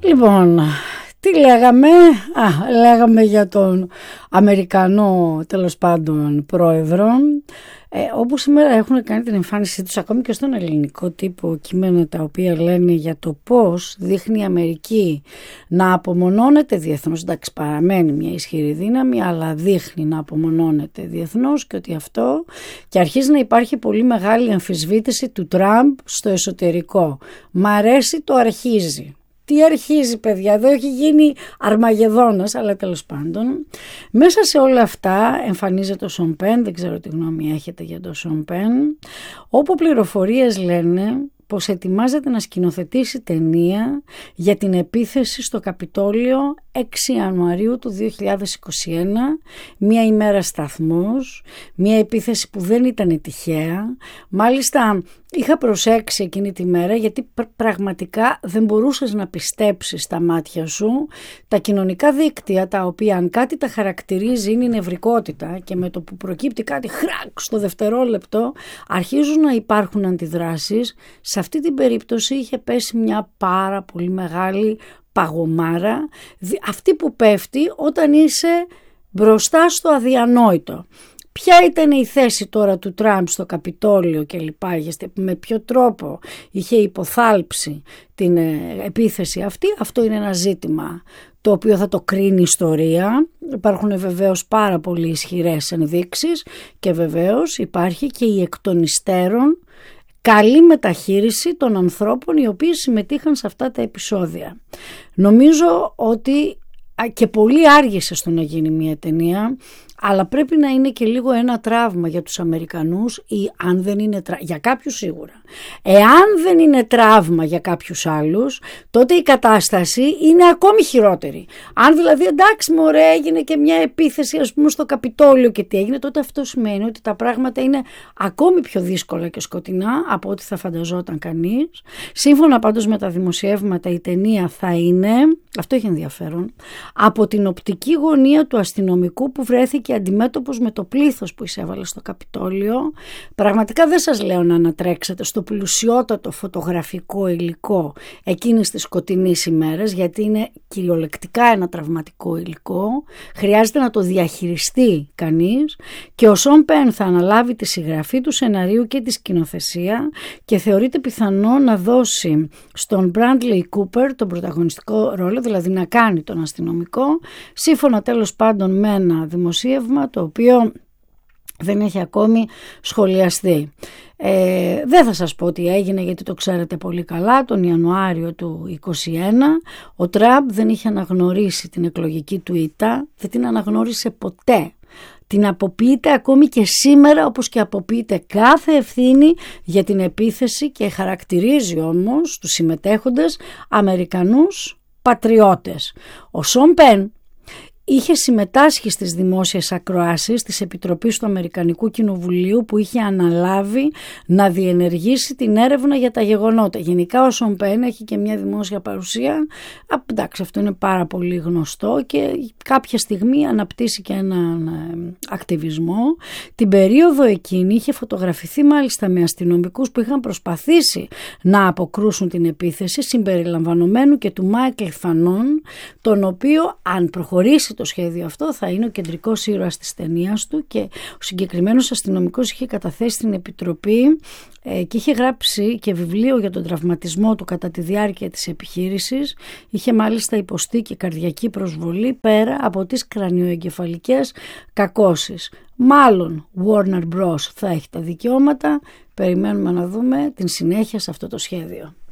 Λοιπόν, τι λέγαμε? Λέγαμε για τον Αμερικανό τέλος πάντων πρόεδρο, όπου σήμερα έχουν κάνει την εμφάνισή τους ακόμη και στον ελληνικό τύπο κείμενα τα οποία λένε για το πώς δείχνει η Αμερική να απομονώνεται διεθνώς. Εντάξει, παραμένει μια ισχυρή δύναμη, αλλά δείχνει να απομονώνεται διεθνώς και ότι αυτό, και αρχίζει να υπάρχει πολύ μεγάλη αμφισβήτηση του Τραμπ στο εσωτερικό. Μ' αρέσει το αρχίζει. Τι αρχίζει, παιδιά, εδώ έχει γίνει Αρμαγεδόνας, αλλά τέλος πάντων. Μέσα σε όλα αυτά εμφανίζεται ο Σον Πεν, δεν ξέρω τι γνώμη έχετε για τον Σον Πεν, όπου πληροφορίες λένε πως ετοιμάζεται να σκηνοθετήσει ταινία για την επίθεση στο Καπιτόλιο 6 Ιανουαρίου του 2021, μια ημέρα σταθμός, μια επίθεση που δεν ήταν τυχαία. Μάλιστα είχα προσέξει εκείνη τη μέρα γιατί πραγματικά δεν μπορούσες να πιστέψεις τα μάτια σου τα κοινωνικά δίκτυα, τα οποία αν κάτι τα χαρακτηρίζει είναι η νευρικότητα, και με το που προκύπτει κάτι χρακ στο δευτερόλεπτο αρχίζουν να υπάρχουν αντιδράσεις. Σε αυτή την περίπτωση είχε πέσει μια πάρα πολύ μεγάλη παγωμάρα, αυτή που πέφτει όταν είσαι μπροστά στο αδιανόητο. Ποια ήταν η θέση τώρα του Τραμπ στο Καπιτόλιο και λοιπά, με ποιο τρόπο είχε υποθάλψει την επίθεση αυτή, αυτό είναι ένα ζήτημα το οποίο θα το κρίνει η ιστορία. Υπάρχουν βεβαίως πάρα πολύ ισχυρές ενδείξεις και βεβαίως υπάρχει και η εκ των υστέρων καλή μεταχείριση των ανθρώπων οι οποίοι συμμετείχαν σε αυτά τα επεισόδια. Νομίζω ότι και πολύ άργησε στο να γίνει μια ταινία, αλλά πρέπει να είναι και λίγο ένα τραύμα για τους Αμερικανούς, ή αν δεν είναι για κάποιους σίγουρα. Εάν δεν είναι τραύμα για κάποιους άλλους, τότε η κατάσταση είναι ακόμη χειρότερη. Αν δηλαδή, εντάξει μωρέ, έγινε και μια επίθεση ας πούμε στο Καπιτόλιο και τι έγινε, τότε αυτό σημαίνει ότι τα πράγματα είναι ακόμη πιο δύσκολα και σκοτεινά από ό,τι θα φανταζόταν κανείς. Σύμφωνα πάντως με τα δημοσιεύματα, η ταινία θα είναι, αυτό έχει ενδιαφέρον, από την οπτική γωνία του αστυνομικού που βρέθηκε αντιμέτωπος με το πλήθος που εισέβαλε στο Καπιτόλιο. Πραγματικά δεν σας λέω να ανατρέξετε στο πλουσιότατο φωτογραφικό υλικό εκείνης της σκοτεινής ημέρας, γιατί είναι κυριολεκτικά ένα τραυματικό υλικό, χρειάζεται να το διαχειριστεί κανείς, και ο Σον Πεν θα αναλάβει τη συγγραφή του σεναρίου και τη σκηνοθεσία και θεωρείται πιθανό να δώσει στον Bradley Cooper τον πρωταγωνιστικό ρόλο, δηλαδή να κάνει τον αστυνομικό, σύμφωνα τέλος πάντων με ένα δημοσίευμα το οποίο δεν έχει ακόμη σχολιαστεί. Δεν θα σας πω τι έγινε γιατί το ξέρετε πολύ καλά. Τον Ιανουάριο του 2021 ο Τραμπ δεν είχε αναγνωρίσει την εκλογική του ήττα, δεν την αναγνώρισε ποτέ. Την αποποιείται ακόμη και σήμερα, όπως και αποποιείται κάθε ευθύνη για την επίθεση, και χαρακτηρίζει όμως τους συμμετέχοντες Αμερικανούς πατριώτες. Ο Σον Πεν είχε συμμετάσχει στις δημόσιες ακροάσεις της Επιτροπής του Αμερικανικού Κοινοβουλίου που είχε αναλάβει να διενεργήσει την έρευνα για τα γεγονότα. Γενικά ο Σον Πεν έχει και μια δημόσια παρουσία, εντάξει, αυτό είναι πάρα πολύ γνωστό, και κάποια στιγμή αναπτύσσει και έναν ακτιβισμό. Την περίοδο εκείνη είχε φωτογραφηθεί μάλιστα με αστυνομικούς που είχαν προσπαθήσει να αποκρούσουν την επίθεση, συμπεριλαμβανομένου και του Μάικλ Φανόν, τον οποίο αν προχωρήσει το σχέδιο αυτό θα είναι ο κεντρικός ήρωας της ταινίας του, και ο συγκεκριμένος αστυνομικός είχε καταθέσει στην Επιτροπή και είχε γράψει και βιβλίο για τον τραυματισμό του κατά τη διάρκεια της επιχείρησης. Είχε μάλιστα υποστεί και καρδιακή προσβολή πέρα από τις κρανιοεγκεφαλικές κακώσεις. Μάλλον Warner Bros. Θα έχει τα δικαιώματα. Περιμένουμε να δούμε την συνέχεια σε αυτό το σχέδιο.